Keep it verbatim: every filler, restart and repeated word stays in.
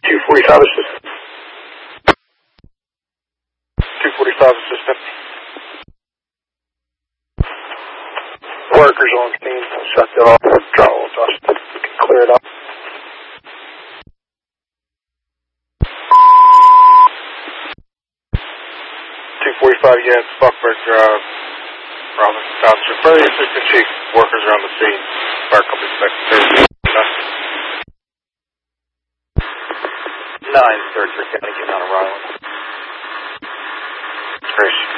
two forty-five assistant. two forty-five assistant. Workers on scene. Shut that off. Drywall dust. We can clear it up. two forty-five, yeah, it's Buckberg Drive. Robinson Township. Further assistant chief. Workers are on the scene. Fire company secretary. nine, third County, getting out of Ryland. It's Grace.